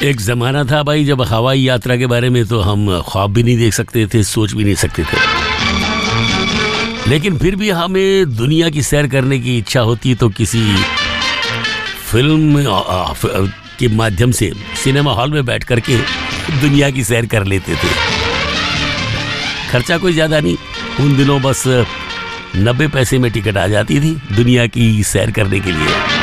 एक ज़माना था भाई जब हवाई यात्रा के बारे में तो हम ख्वाब भी नहीं देख सकते थे, सोच भी नहीं सकते थे, लेकिन फिर भी हमें दुनिया की सैर करने की इच्छा होती तो किसी फिल्म के माध्यम से सिनेमा हॉल में बैठ करके दुनिया की सैर कर लेते थे। खर्चा कोई ज़्यादा नहीं, उन दिनों बस 90 पैसे में टिकट आ जाती थी दुनिया की सैर करने के लिए।